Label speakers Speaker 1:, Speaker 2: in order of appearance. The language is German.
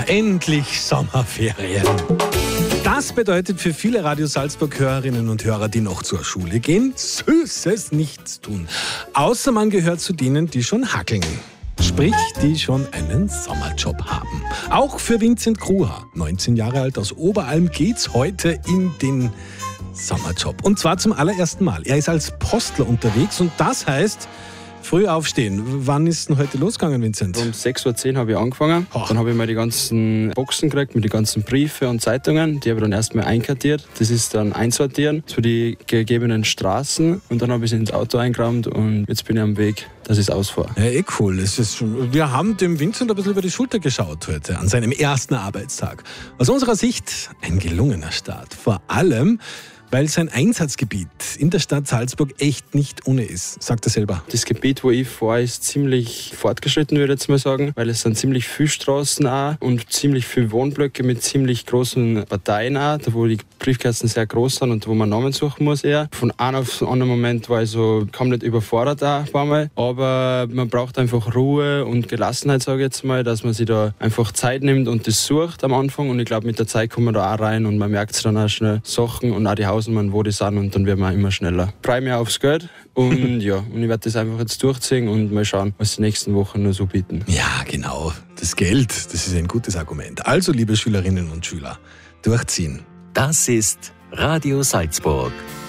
Speaker 1: Endlich Sommerferien. Das bedeutet für viele Radio Salzburg-Hörerinnen und Hörer, die noch zur Schule gehen, süßes Nichtstun. Außer man gehört zu denen, die schon hackeln. Sprich, die schon einen Sommerjob haben. Auch für Vincent Kruha, 19 Jahre alt aus Oberalm, geht's heute in den Sommerjob. Und zwar zum allerersten Mal. Er ist als Postler unterwegs und das heißt, früh aufstehen. Wann ist denn heute losgegangen, Vincent?
Speaker 2: Um 6.10 Uhr habe ich angefangen. Dann habe ich mal die ganzen Boxen gekriegt mit den ganzen Briefen und Zeitungen. Die habe ich dann erstmal einkartiert. Das ist dann einsortieren zu den gegebenen Straßen. Und dann habe ich sie ins Auto eingerammt und jetzt bin ich am Weg, dass ich es ausfahre.
Speaker 1: Ja, cool. Es ist schon, wir haben dem Vincent ein bisschen über die Schulter geschaut heute an seinem ersten Arbeitstag. Aus unserer Sicht ein gelungener Start. Vor allem, weil sein Einsatzgebiet in der Stadt Salzburg echt nicht ohne ist, sagt er selber.
Speaker 2: Das Gebiet, wo ich fahre, ist ziemlich fortgeschritten, würde ich jetzt mal sagen, weil es sind ziemlich viele Straßen auch und ziemlich viele Wohnblöcke mit ziemlich großen Parteien auch, da wo die Briefkästen sehr groß sind und wo man Namen suchen muss eher. Von einem auf den anderen Moment war ich so komplett überfordert auch ein paar Mal, aber man braucht einfach Ruhe und Gelassenheit, sage ich jetzt mal, dass man sich da einfach Zeit nimmt und das sucht am Anfang und ich glaube, mit der Zeit kommt man da auch rein und man merkt sich dann auch schnell Sachen und auch die Hausnummern, wo die sind und dann wird man immer schneller. Ich freue mich aufs Geld und ja, und ich werde das einfach jetzt durchziehen und mal schauen, was die nächsten Wochen noch so bieten.
Speaker 1: Ja, genau. Das Geld, das ist ein gutes Argument. Also, liebe Schülerinnen und Schüler, durchziehen.
Speaker 3: Das ist Radio Salzburg.